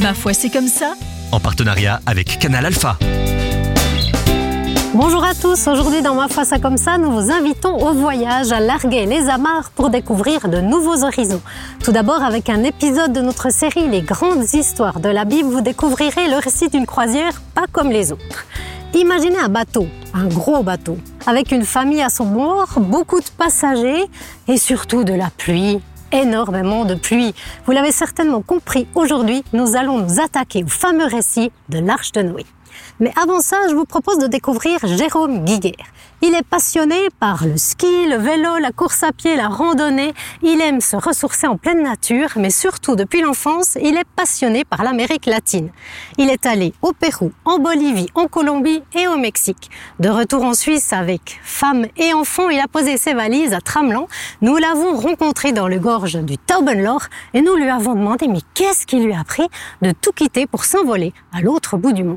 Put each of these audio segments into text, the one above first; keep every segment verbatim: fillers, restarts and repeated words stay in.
Ma foi, c'est comme ça. En partenariat avec Canal Alpha. Bonjour à tous, aujourd'hui dans Ma foi c'est comme ça, nous vous invitons au voyage à larguer les amarres pour découvrir de nouveaux horizons. Tout d'abord avec un épisode de notre série Les grandes histoires de la Bible, vous découvrirez le récit d'une croisière pas comme les autres. Imaginez un bateau, un gros bateau, avec une famille à son bord, beaucoup de passagers et surtout de la pluie. Énormément de pluie. Vous l'avez certainement compris, aujourd'hui, nous allons nous attaquer au fameux récit de l'Arche de Noé. Mais avant ça, je vous propose de découvrir Jérôme Guiguer. Il est passionné par le ski, le vélo, la course à pied, la randonnée. Il aime se ressourcer en pleine nature, mais surtout depuis l'enfance, il est passionné par l'Amérique latine. Il est allé au Pérou, en Bolivie, en Colombie et au Mexique. De retour en Suisse avec femme et enfants, il a posé ses valises à Tramelan. Nous l'avons rencontré dans le gorge du Taubenloch et nous lui avons demandé mais qu'est-ce qui lui a pris de tout quitter pour s'envoler à l'autre bout du monde.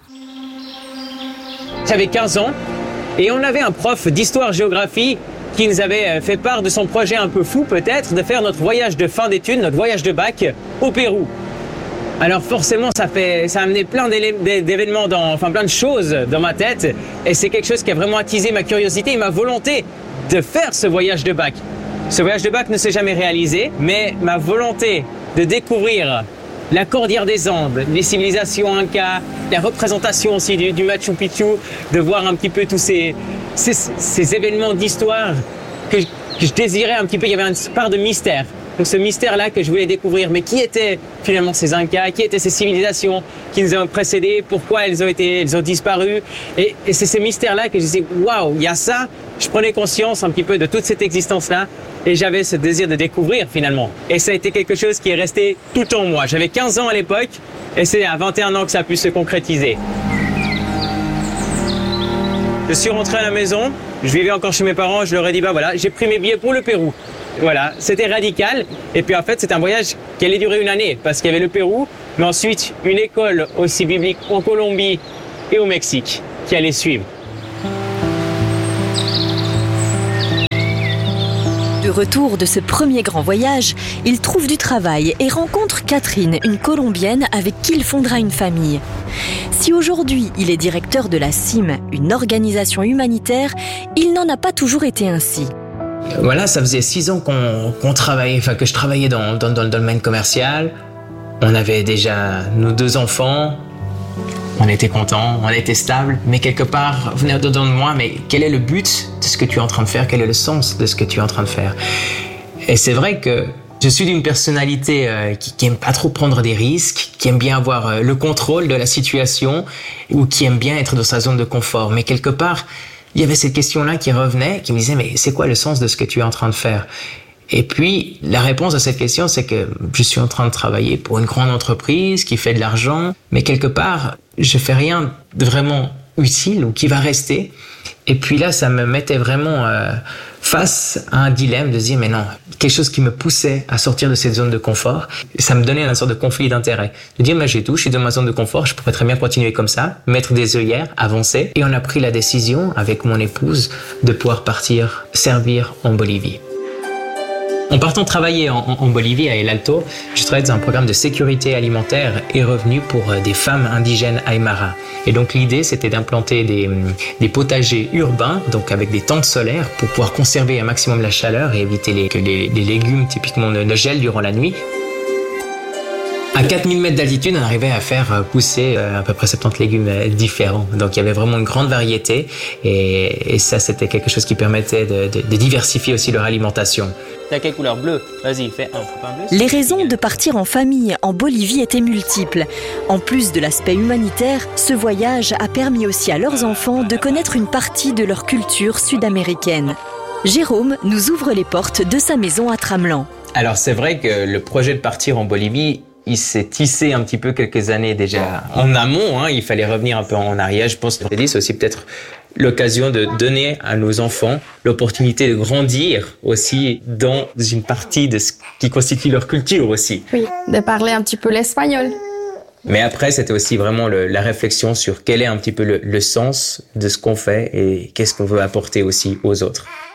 J'avais quinze ans et on avait un prof d'histoire-géographie qui nous avait fait part de son projet un peu fou peut-être de faire notre voyage de fin d'études, notre voyage de bac au Pérou. Alors forcément ça, fait, ça a amené plein d'événements, dans, enfin plein de choses dans ma tête et c'est quelque chose qui a vraiment attisé ma curiosité et ma volonté de faire ce voyage de bac. Ce voyage de bac ne s'est jamais réalisé, mais ma volonté de découvrir la cordillère des Andes, les civilisations Inca, la représentation aussi du, du Machu Picchu, de voir un petit peu tous ces, ces, ces événements d'histoire que, que je désirais un petit peu. Il y avait une part de mystère. Donc ce mystère-là que je voulais découvrir. Mais qui étaient finalement ces Incas? Qui étaient ces civilisations qui nous ont précédés? Pourquoi elles ont été, elles ont disparu? Et, et c'est ces mystères-là que je disais, waouh, il y a ça. Je prenais conscience un petit peu de toute cette existence-là. Et j'avais ce désir de découvrir finalement. Et ça a été quelque chose qui est resté tout en moi. J'avais quinze ans à l'époque et c'est à vingt et un ans que ça a pu se concrétiser. Je suis rentré à la maison, je vivais encore chez mes parents, je leur ai dit bah voilà, j'ai pris mes billets pour le Pérou. Voilà, c'était radical. Et puis en fait, c'était un voyage qui allait durer une année parce qu'il y avait le Pérou, mais ensuite une école aussi biblique en Colombie et au Mexique qui allait suivre. De retour de ce premier grand voyage, il trouve du travail et rencontre Catherine, une Colombienne avec qui il fondera une famille. Si aujourd'hui il est directeur de la C I M, une organisation humanitaire, il n'en a pas toujours été ainsi. Voilà, ça faisait six ans qu'on, qu'on travaillait, enfin que je travaillais dans, dans, dans le domaine commercial. On avait déjà nos deux enfants. On était contents, on était stable, mais quelque part venait au-dedans de moi, mais quel est le but de ce que tu es en train de faire? Quel est le sens de ce que tu es en train de faire? Et c'est vrai que je suis d'une personnalité euh, qui, qui aime pas trop prendre des risques, qui aime bien avoir euh, le contrôle de la situation ou qui aime bien être dans sa zone de confort. Mais quelque part, il y avait cette question-là qui revenait, qui me disait mais c'est quoi le sens de ce que tu es en train de faire? Et puis, la réponse à cette question, c'est que je suis en train de travailler pour une grande entreprise qui fait de l'argent, mais quelque part, je fais rien de vraiment utile ou qui va rester. Et puis là, ça me mettait vraiment euh, face à un dilemme de se dire, mais non, quelque chose qui me poussait à sortir de cette zone de confort. Ça me donnait une sorte de conflit d'intérêt. De dire, mais j'ai tout, je suis dans ma zone de confort, je pourrais très bien continuer comme ça, mettre des œillères, avancer. Et on a pris la décision, avec mon épouse, de pouvoir partir servir en Bolivie. En partant travailler en, en, en Bolivie, à El Alto, je travaillais dans un programme de sécurité alimentaire et revenus pour des femmes indigènes Aymara. Et donc l'idée, c'était d'implanter des, des potagers urbains, donc avec des tentes solaires, pour pouvoir conserver un maximum la chaleur et éviter les, que les, les légumes typiquement ne, ne gèlent durant la nuit. À quatre mille mètres d'altitude, on arrivait à faire pousser à peu près soixante-dix légumes différents. Donc il y avait vraiment une grande variété et, et ça, c'était quelque chose qui permettait de, de, de diversifier aussi leur alimentation. T'as quelle couleur? Bleu. Vas-y, fais un. un bleu. Les raisons de partir en famille en Bolivie étaient multiples. En plus de l'aspect humanitaire, ce voyage a permis aussi à leurs enfants de connaître une partie de leur culture sud-américaine. Jérôme nous ouvre les portes de sa maison à Tramelan. Alors c'est vrai que le projet de partir en Bolivie, il s'est tissé un petit peu quelques années déjà en amont, hein, il fallait revenir un peu en arrière. Je pense que c'est aussi peut-être l'occasion de donner à nos enfants l'opportunité de grandir aussi dans une partie de ce qui constitue leur culture aussi. Oui, de parler un petit peu l'espagnol. Mais après, c'était aussi vraiment le, la réflexion sur quel est un petit peu le, le sens de ce qu'on fait et qu'est-ce qu'on veut apporter aussi aux autres.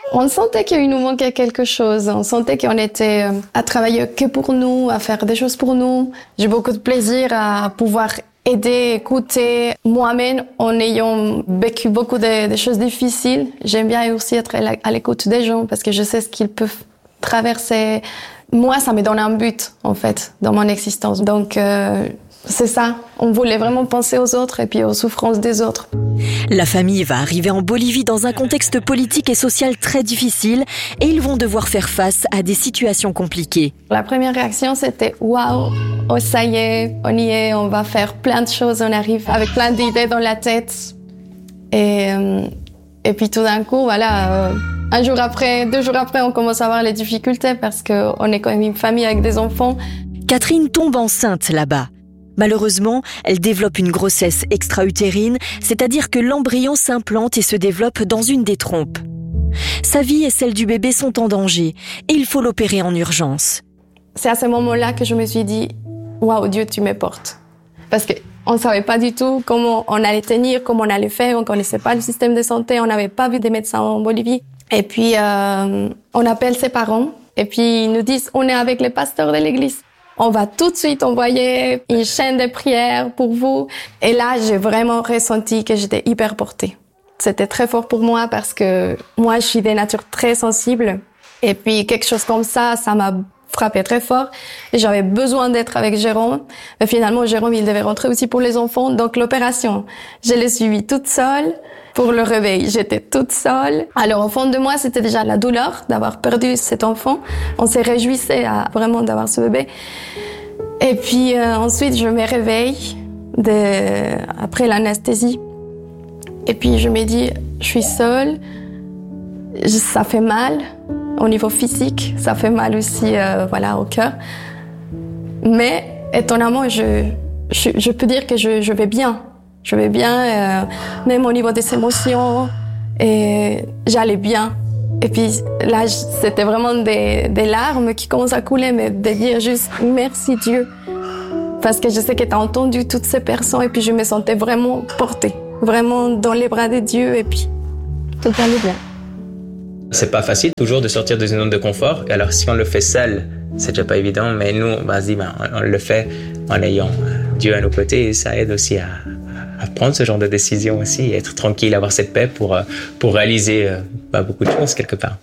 On sentait qu'il nous manquait quelque chose. On sentait qu'on était à travailler que pour nous, à faire des choses pour nous. J'ai beaucoup de plaisir à pouvoir aider, écouter moi-même en ayant vécu beaucoup de, de choses difficiles. J'aime bien aussi être à l'écoute des gens parce que je sais ce qu'ils peuvent traverser. Moi, ça me donne un but, en fait, dans mon existence. Donc, euh, c'est ça. On voulait vraiment penser aux autres et puis aux souffrances des autres. La famille va arriver en Bolivie dans un contexte politique et social très difficile et ils vont devoir faire face à des situations compliquées. La première réaction, c'était « Waouh, oh ça y est, on y est, on va faire plein de choses, on arrive avec plein d'idées dans la tête. » Et, euh, et puis tout d'un coup, voilà, euh, un jour après, deux jours après, on commence à avoir les difficultés parce qu'on est quand même une famille avec des enfants. Catherine tombe enceinte là-bas. Malheureusement, elle développe une grossesse extra-utérine, c'est-à-dire que l'embryon s'implante et se développe dans une des trompes. Sa vie et celle du bébé sont en danger et il faut l'opérer en urgence. C'est à ce moment-là que je me suis dit « Waouh, Dieu, tu me portes ». Parce qu'on ne savait pas du tout comment on allait tenir, comment on allait faire, on ne connaissait pas le système de santé, on n'avait pas vu des médecins en Bolivie. Et puis, euh, on appelle ses parents et puis ils nous disent « On est avec les pasteurs de l'église ». On va tout de suite envoyer une chaîne de prières pour vous. Et là, j'ai vraiment ressenti que j'étais hyper portée. C'était très fort pour moi parce que moi, je suis de nature très sensible. Et puis, quelque chose comme ça, ça m'a frappé très fort. Et j'avais besoin d'être avec Jérôme. Mais finalement, Jérôme, il devait rentrer aussi pour les enfants. Donc, l'opération, je l'ai suivie toute seule. Pour le réveil, j'étais toute seule. Alors, au fond de moi, c'était déjà la douleur d'avoir perdu cet enfant. On s'est réjouissait à, vraiment d'avoir ce bébé. Et puis, euh, ensuite, je me réveille de, après l'anesthésie. Et puis, je me dis, je suis seule. Ça fait mal au niveau physique. Ça fait mal aussi, euh, voilà, au cœur. Mais, étonnamment, je, je, je peux dire que je, je vais bien. Je vais bien, euh, même au niveau des émotions, et j'allais bien. Et puis là, c'était vraiment des, des larmes qui commencent à couler, mais de dire juste merci Dieu. Parce que je sais que tu as entendu toutes ces personnes, et puis je me sentais vraiment portée, vraiment dans les bras de Dieu, et puis tout allait bien. C'est pas facile toujours de sortir de une zone de confort. Alors si on le fait seul, c'est déjà pas évident, mais nous, vas-y, ben, on le fait en ayant Dieu à nos côtés, et ça aide aussi à à prendre ce genre de décision aussi, être tranquille, avoir cette paix pour, pour réaliser bah, beaucoup de choses quelque part.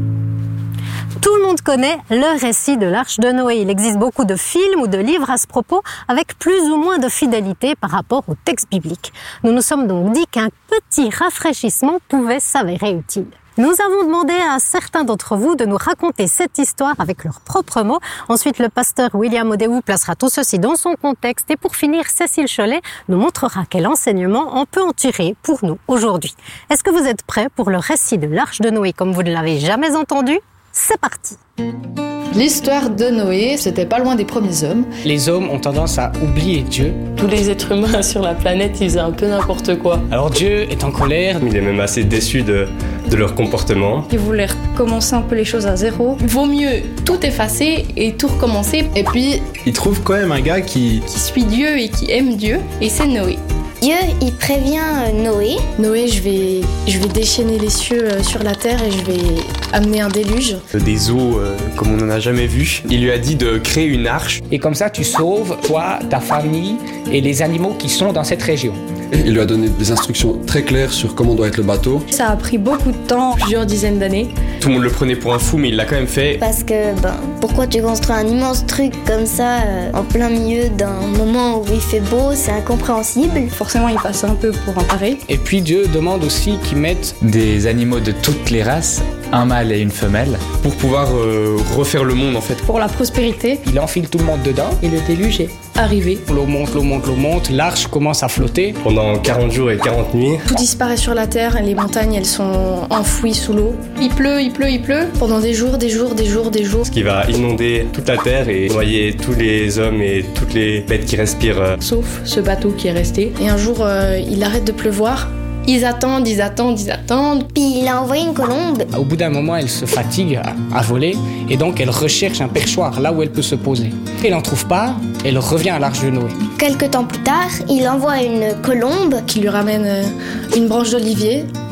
Tout le monde connaît le récit de l'Arche de Noé. Il existe beaucoup de films ou de livres à ce propos avec plus ou moins de fidélité par rapport au texte biblique. Nous nous sommes donc dit qu'un petit rafraîchissement pouvait s'avérer utile. Nous avons demandé à certains d'entre vous de nous raconter cette histoire avec leurs propres mots. Ensuite, le pasteur William Odéou placera tout ceci dans son contexte. Et pour finir, Cécile Chollet nous montrera quel enseignement on peut en tirer pour nous aujourd'hui. Est-ce que vous êtes prêts pour le récit de l'Arche de Noé comme vous ne l'avez jamais entendu ? C'est parti! L'histoire de Noé, c'était pas loin des premiers hommes. Les hommes ont tendance à oublier Dieu. Tous les êtres humains sur la planète, ils faisaient un peu n'importe quoi. Alors Dieu est en colère. Il est même assez déçu de, de leur comportement. Ils voulaient recommencer un peu les choses à zéro. Vaut mieux tout effacer et tout recommencer. Et puis, il trouve quand même un gars qui... qui suit Dieu et qui aime Dieu, et c'est Noé. Dieu, il prévient Noé. Noé, je vais, je vais déchaîner les cieux sur la terre et je vais amener un déluge. Des eaux euh, comme on n'en a jamais vu. Il lui a dit de créer une arche. Et comme ça, tu sauves, toi, ta famille et les animaux qui sont dans cette région. Il lui a donné des instructions très claires sur comment doit être le bateau. Ça a pris beaucoup de temps, plusieurs dizaines d'années. Tout le monde le prenait pour un fou, mais il l'a quand même fait. Parce que, ben, pourquoi tu construis un immense truc comme ça, euh, en plein milieu d'un moment où il fait beau, c'est incompréhensible. Forcément, il passe un peu pour un taré. Et puis Dieu demande aussi qu'ils mettent des animaux de toutes les races, un mâle et une femelle. Pour pouvoir euh, refaire le monde, en fait. Pour la prospérité. Il enfile tout le monde dedans. Et le déluge est arrivé. L'eau monte, l'eau monte, l'eau monte. L'arche commence à flotter. Pendant quarante jours et quarante nuits. Tout disparaît sur la terre. Les montagnes, elles sont enfouies sous l'eau. Il pleut, il pleut, il pleut. Pendant des jours, des jours, des jours, des jours. Ce qui va inonder toute la terre et noyer tous les hommes et toutes les bêtes qui respirent. Sauf ce bateau qui est resté. Et un jour, euh, il arrête de pleuvoir. Ils attendent, ils attendent, ils attendent. Puis il a envoyé une colombe. Au bout d'un moment, elle se fatigue à, à voler et donc elle recherche un perchoir là où elle peut se poser. Elle n'en trouve pas, elle revient à l'Arche de Noé. Quelque temps plus tard, il envoie une colombe qui lui ramène une branche d'olivier.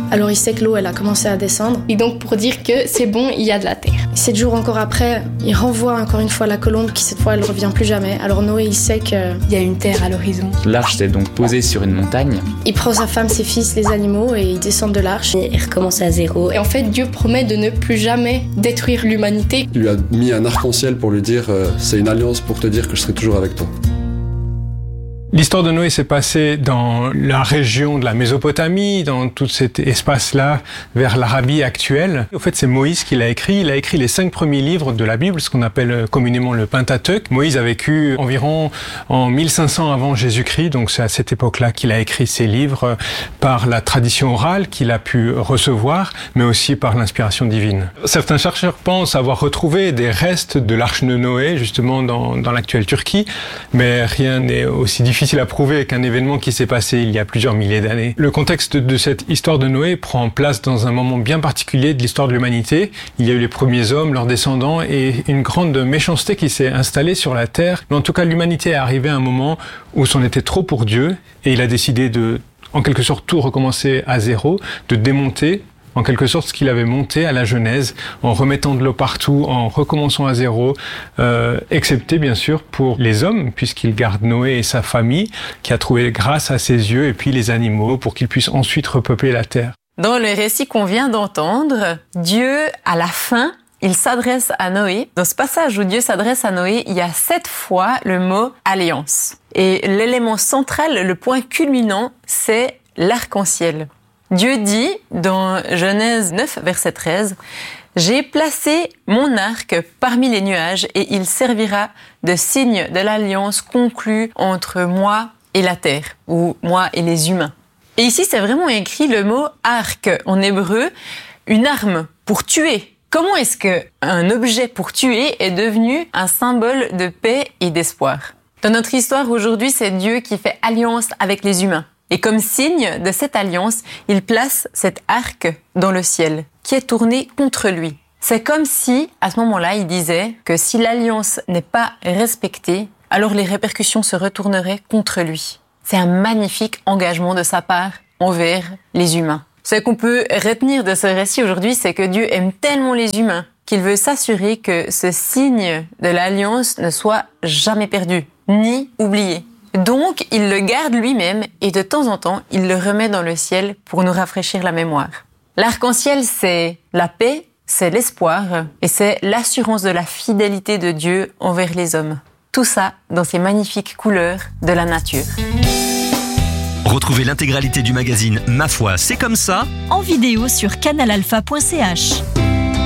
Alors il sait que l'eau, elle a commencé à descendre. Et donc pour dire que c'est bon, il y a de la terre. Sept jours encore après, il renvoie encore une fois la colombe qui cette fois, elle revient plus jamais. Alors Noé, il sait qu'il y a une terre à l'horizon. L'arche s'est donc posée sur une montagne. Il prend sa femme, ses fils, les animaux et ils descendent de l'arche. Et il recommence à zéro. Et en fait, Dieu promet de ne plus jamais détruire l'humanité. Il lui a mis un arc-en-ciel pour lui dire euh, c'est une alliance pour te dire que je serai toujours avec toi. L'histoire de Noé s'est passée dans la région de la Mésopotamie, dans tout cet espace-là, vers l'Arabie actuelle. En fait, c'est Moïse qui l'a écrit. Il a écrit les cinq premiers livres de la Bible, ce qu'on appelle communément le Pentateuque. Moïse a vécu environ en mille cinq cents avant Jésus-Christ, donc c'est à cette époque-là qu'il a écrit ses livres par la tradition orale qu'il a pu recevoir, mais aussi par l'inspiration divine. Certains chercheurs pensent avoir retrouvé des restes de l'arche de Noé, justement dans, dans l'actuelle Turquie, mais rien n'est aussi difficile difficile à prouver qu'un événement qui s'est passé il y a plusieurs milliers d'années. Le contexte de cette histoire de Noé prend place dans un moment bien particulier de l'histoire de l'humanité. Il y a eu les premiers hommes, leurs descendants, et une grande méchanceté qui s'est installée sur la terre. Mais en tout cas, l'humanité est arrivée à un moment où c'en était trop pour Dieu, et il a décidé de, en quelque sorte, tout recommencer à zéro, de démonter en quelque sorte ce qu'il avait monté à la Genèse, en remettant de l'eau partout, en recommençant à zéro, euh, excepté bien sûr pour les hommes, puisqu'il garde Noé et sa famille, qui a trouvé grâce à ses yeux, et puis les animaux, pour qu'ils puissent ensuite repeupler la terre. Dans le récit qu'on vient d'entendre, Dieu, à la fin, il s'adresse à Noé. Dans ce passage où Dieu s'adresse à Noé, il y a sept fois le mot « alliance ». Et l'élément central, le point culminant, c'est l'arc-en-ciel. Dieu dit dans Genèse neuf, verset treize, « J'ai placé mon arc parmi les nuages et il servira de signe de l'alliance conclue entre moi et la terre, ou moi et les humains. » Et ici, c'est vraiment écrit le mot « arc » en hébreu, une arme pour tuer. Comment est-ce qu'un objet pour tuer est devenu un symbole de paix et d'espoir? Dans notre histoire aujourd'hui, c'est Dieu qui fait alliance avec les humains. Et comme signe de cette alliance, il place cet arc dans le ciel, qui est tourné contre lui. C'est comme si, à ce moment-là, il disait que si l'alliance n'est pas respectée, alors les répercussions se retourneraient contre lui. C'est un magnifique engagement de sa part envers les humains. Ce qu'on peut retenir de ce récit aujourd'hui, c'est que Dieu aime tellement les humains qu'il veut s'assurer que ce signe de l'alliance ne soit jamais perdu, ni oublié. Donc, il le garde lui-même et de temps en temps, il le remet dans le ciel pour nous rafraîchir la mémoire. L'arc-en-ciel, c'est la paix, c'est l'espoir et c'est l'assurance de la fidélité de Dieu envers les hommes. Tout ça dans ces magnifiques couleurs de la nature. Retrouvez l'intégralité du magazine Ma foi, c'est comme ça en vidéo sur canal alpha point c h.